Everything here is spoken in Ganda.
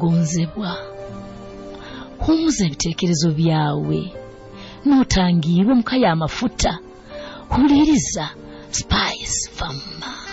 gonzebwa. Humuza ebitekerezo byawe. Notangiirwe muka y'amafuta. Huliriza Spice Farmer.